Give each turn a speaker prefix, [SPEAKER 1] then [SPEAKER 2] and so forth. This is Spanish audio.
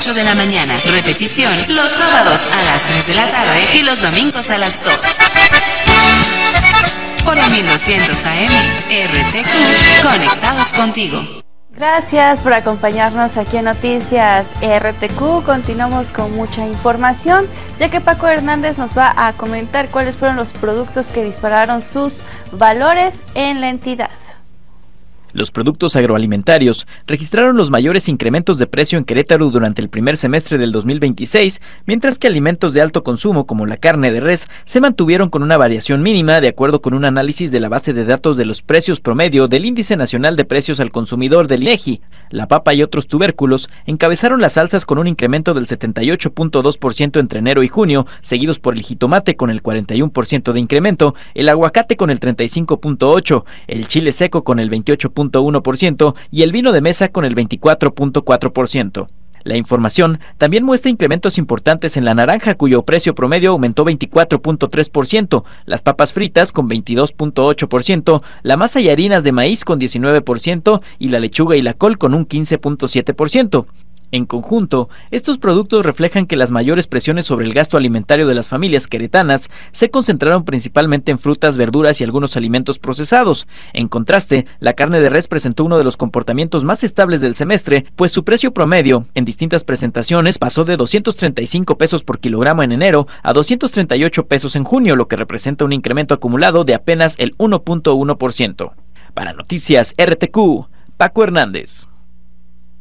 [SPEAKER 1] 8 de la mañana. Repetición los sábados a las 3 de la tarde y los domingos a las 2. Por la 1200 AM, RTQ, conectados contigo.
[SPEAKER 2] Gracias por acompañarnos aquí en Noticias RTQ. Continuamos con mucha información, ya que Paco Hernández nos va a comentar cuáles fueron los productos que dispararon sus valores en la entidad.
[SPEAKER 3] Los productos agroalimentarios registraron los mayores incrementos de precio en Querétaro durante el primer semestre del 2026, mientras que alimentos de alto consumo como la carne de res se mantuvieron con una variación mínima, de acuerdo con un análisis de la base de datos de los precios promedio del Índice Nacional de Precios al Consumidor del INEGI. La papa y otros tubérculos encabezaron las alzas con un incremento del 78.2% entre enero y junio, seguidos por el jitomate con el 41% de incremento, el aguacate con el 35.8%, el chile seco con el 28.1% y el vino de mesa con el 24.4%. La información también muestra incrementos importantes en la naranja, cuyo precio promedio aumentó 24.3%, las papas fritas con 22.8%, la masa y harinas de maíz con 19% y la lechuga y la col con un 15.7%. En conjunto, estos productos reflejan que las mayores presiones sobre el gasto alimentario de las familias queretanas se concentraron principalmente en frutas, verduras y algunos alimentos procesados. En contraste, la carne de res presentó uno de los comportamientos más estables del semestre, pues su precio promedio en distintas presentaciones pasó de 235 pesos por kilogramo en enero a 238 pesos en junio, lo que representa un incremento acumulado de apenas el 1.1%. Para Noticias RTQ, Paco Hernández.